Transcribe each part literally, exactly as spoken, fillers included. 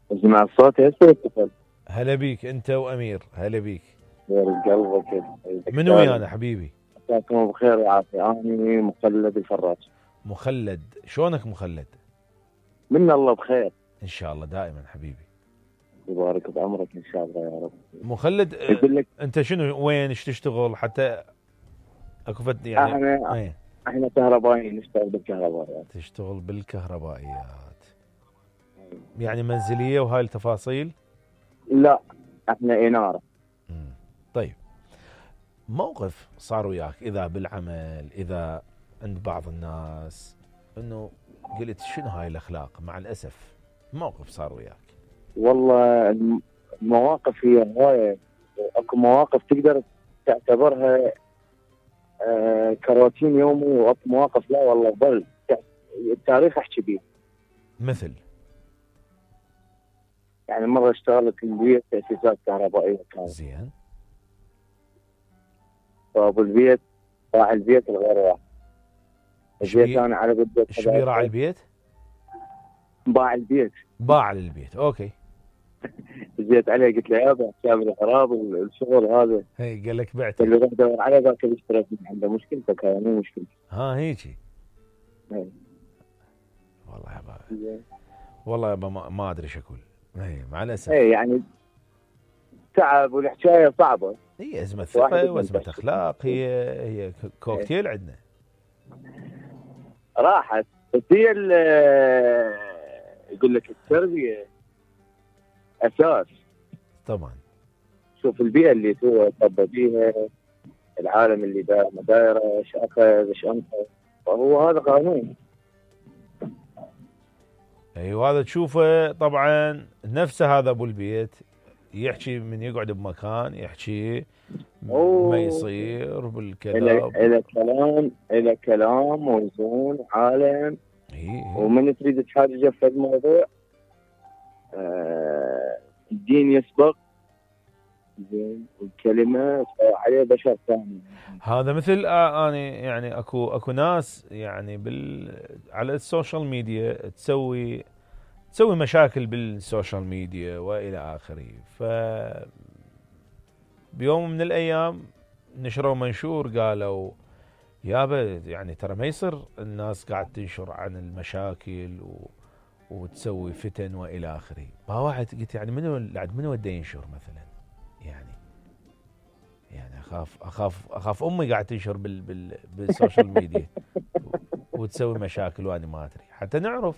اسمع الصوت هسه يتصل. هلا بيك انت وامير، هلا بيك. يا قلبك كده. منو ويانا حبيبي؟ مساكم بخير وعافية. أنا مخلد الفراج. مخلد، شلونك مخلد؟ من الله بخير ان شاء الله دائما حبيبي. يبارك بعمرك إن شاء الله يا رب. مخلد اه، يقول لك انت شنو وين ايش تشتغل حتى اكو فد يعني؟ احنا ايه احنا كهربائيين نشتغل بالكهربائيات. تشتغل بالكهربائيات، يعني منزليه وهاي التفاصيل؟ لا احنا إنارة. مم. طيب، موقف صار وياك اذا بالعمل، اذا عند بعض الناس انه قلت شنو هاي الاخلاق؟ مع الاسف موقف صار وياك. والله الم- المواقف هي هواية. اكو مواقف تقدر تعتبرها آه كروتين يومي، واكو مواقف لا والله ظل التاريخ احكي بيه. مثل يعني مرة اشتغلت البيت تأسيسات كهربائية كانت، زين فابو البيت راعي البيت الغير واحد. ايش البيت بي انا على قد ايش بي راعي البيت؟ باع البيت. باع للبيت، اوكي. جيت عليه قلت له يابا حساب الخراب الشغل هذا. هي قال لك بعته؟ قال لي روح دور على ذاك اللي اشتريت من عنده. مشكلتك هاي مو مشكلتي. ها هيجي. إيه. والله يابا، والله يابا ما, ما ادري ايش اقول. اي مع الاسف. ايه يعني تعب والحكايه صعبه. هي ازمه واحد ثقه يقدر وازمه يمشي. اخلاق، هي هي كوكتيل عندنا. راحت بس هي ال- يقول لك التربيه اساس. طبعا. شوف البيئه اللي هو تربى فيها، العالم اللي داير ما دايره، ايش اخذ ايش انفق، فهو هذا قانون. ايوه هذا تشوفه طبعا نفسه. هذا ابو البيت يحكي من يقعد بمكان يحكي ما يصير بالكذا. الى كلام الى كلام موزون عالم. هي ومن تريد تحاجج في الموضوع آه الدين يسبق زين، الكلمه عليه بشر ثاني. هذا مثل آه اني يعني اكو اكو ناس يعني بال على السوشيال ميديا تسوي تسوي مشاكل بالسوشيال ميديا والى اخره. ف بيوم من الايام نشروا منشور قالوا يابا يعني ترى ما يصير الناس قاعد تنشر عن المشاكل و... وتسوي فتن والى اخره. ما واحد قلت يعني منو بعد منو وده ينشر مثلا؟ يعني يعني اخاف اخاف اخاف امي قاعد تنشر بال... بال... بالسوشيال ميديا وتسوي مشاكل وانا ما ادري حتى نعرف.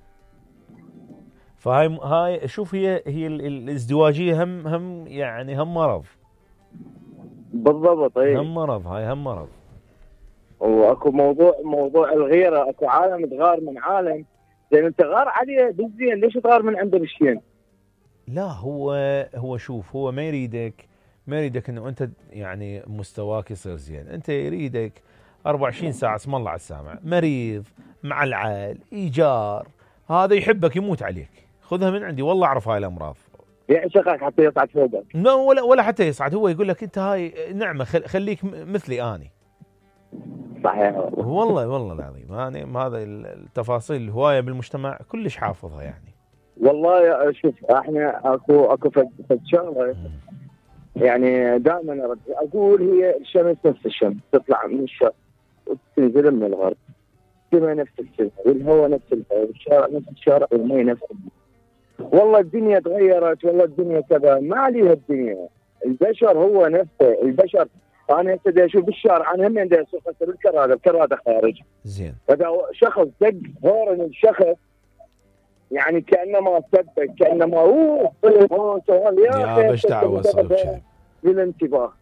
فهاي هاي شوف هي هي الازدواجيه هم هم يعني هم مرض. بالضبط. اي هم مرض، هاي هم مرض. واكو موضوع موضوع الغيره. اكو عالم تغار من عالم، زين انت غار عليه بالزين ليش تغار من عنده بالشين؟ لا هو هو شوف هو ما يريدك ما يريدك انه انت يعني مستواك يصير زين. انت يريدك أربعة وعشرين ساعه اسم الله على السامع، مريض مع العال ايجار، هذا يحبك يموت عليك. خذها من عندي والله اعرف هاي الامراض. يعشقك حتى يصعد فوقك. لا ولا ولا حتى يصعد، هو يقول لك انت هاي نعمه خليك مثلي اني. صحيح والله والله العظيم. انا هذا التفاصيل الهوايه بالمجتمع كلش حافظها يعني. والله يا شوف احنا اكو اكو فد شغله يعني دائما اقول هي الشمس نفس الشمس تطلع من الشرق وتنزل من الغرب. السماء نفس السماء والهواء نفس الهواء والشارع نفس الشارع والمي نفس المي. والله الدنيا تغيرت، والله الدنيا كذا، ما عليها الدنيا. البشر هو نفسه البشر. انا هسه بدي اشوف بالشارع، انا هم بدي اسوق هسه بالكراده، الكراده خارج. زين. فاذا شخص دق هورن الشخص يعني كانما سبك، كانما اوه هون سؤال يا باش دعوه صدق بالانتباه.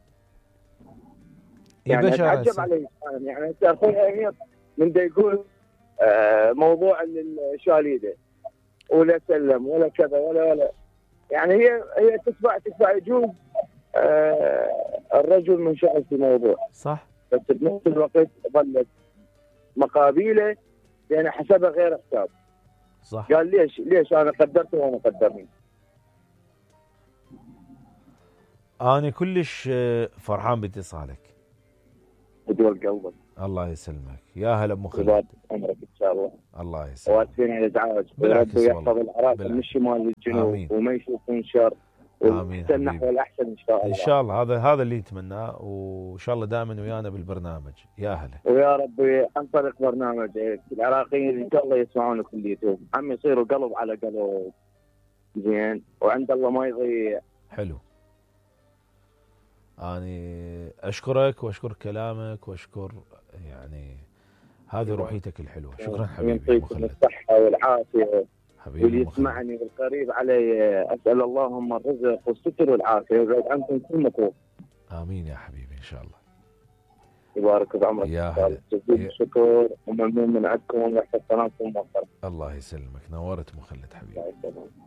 يعني بشر اتعجب عليه يعني هسه اخوي امير من دا يقول آه موضوع الشاليده ولا سلم ولا كذا ولا ولا يعني هي هي تتبع تتبع يجوز آه الرجل منشغل في موضوع صح، بس بنفس الوقت ظلت مقابيله لان حسبها غير حساب. صح. قال ليش ليش انا قدرته وانا قدرني. انا كلش فرحان باتصالك بدول قلبك. الله يسلمك، يا هلا ابو خالد. يبارك عمرك ان شاء الله. الله يسلمك. واسفين على الازعاج، بالعكس وربي والله. يحفظ العراق بالعكس. من الشمال للجنوب. آمين. وما يشوفون شر، آمين ويحسن نحو حبيبي. الاحسن ان شاء الله. ان شاء الله، هذا هذا اللي نتمناه، وان شاء الله دائما ويانا بالبرنامج. يا هلا. ويا ربي عن طريق برنامجك العراقيين ان شاء الله يسمعونك في اليوتيوب، عم يصيروا قلب على قلب. زين، وعند الله ما يضيع. حلو. أنا أشكرك وأشكر كلامك وأشكر يعني هذه روحيتك الحلوة. شكرا حبيبي. يعطيكم الصحة والعافية. حبيبي واللي يسمعني والقريب علي أسأل اللهم الرزق والستر والعافية ويبعد عنكم كل مكروه. آمين يا حبيبي إن شاء الله. يبارك بعمرك. يا هلا. جزيل الشكر وممنون من عندكم ويحفظ قناتكم. الله يسلمك، نورت مخلد حبيبي.